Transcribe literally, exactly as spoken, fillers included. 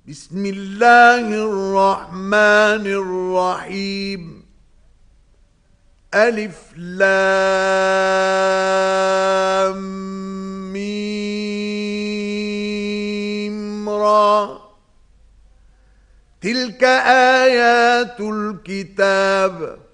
بسم الله الرحمن الرحيم. ألف لام ميم را. تلك آيات الكتاب